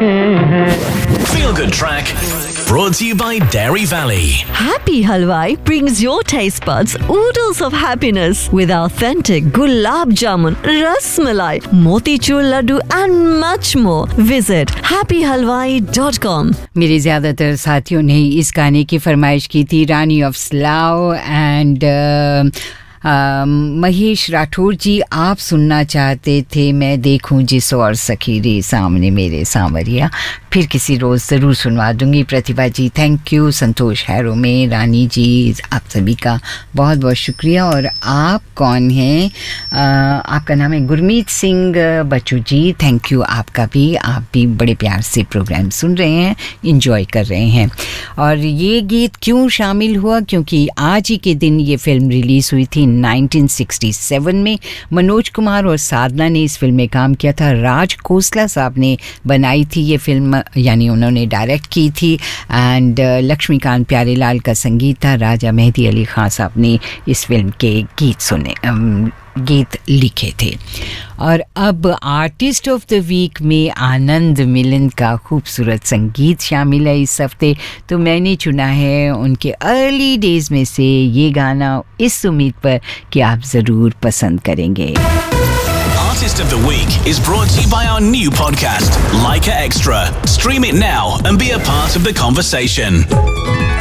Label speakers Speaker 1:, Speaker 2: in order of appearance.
Speaker 1: Feel Good Track brought to you by Dairy Valley.
Speaker 2: Happy Halwai brings your taste buds oodles of happiness with authentic gulab jamun, ras malai, motichur laddu and much more. Visit happyhalwai.com.
Speaker 3: मेरे ज़्यादातर साथियों ने इस गाने की फरमाइश की थी, रानी of Slav and Mahesh Rathore जी आप सुनना चाहते थे मैं देखूं जिस और सखी रे सामने मेरे सांवरिया, फिर किसी रोज़ ज़रूर सुनवा दूंगी। प्रतिभा जी थैंक यू, संतोष हैरो में, रानी जी आप सभी का बहुत बहुत शुक्रिया। और आप कौन हैं? आपका नाम है गुरमीत सिंह बच्चू जी, थैंक यू आपका भी, आप भी बड़े प्यार से प्रोग्राम सुन रहे हैं, इंजॉय कर रहे हैं। और ये गीत क्यों शामिल हुआ? क्योंकि आज ही के दिन ये फिल्म रिलीज़ हुई थी 1967 में। मनोज कुमार और साधना ने इस फिल्म में काम किया था, राज खोसला साहब ने बनाई थी ये फिल्म, यानी उन्होंने डायरेक्ट की थी, एंड लक्ष्मीकांत प्यारेलाल का संगीत था, राजा मेहदी अली खान साहब ने इस फिल्म के गीत लिखे थे। और अब आर्टिस्ट ऑफ द वीक में आनंद मिलन का खूबसूरत संगीत शामिल है इस हफ्ते, तो मैंने चुना है उनके अर्ली डेज में से ये गाना, इस उम्मीद पर कि आप ज़रूर पसंद करेंगे।
Speaker 1: Artist of the Week is brought to you by our new podcast, Leica Extra. Stream it now and be a part of the conversation.